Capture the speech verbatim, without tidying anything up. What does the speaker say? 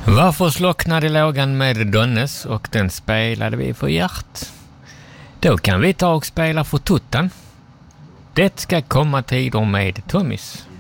Varför slocknade lågan med Donnes och den spelade vi för hjärt? Då kan vi ta och spela för tuttan. Det ska komma tider med Tommys.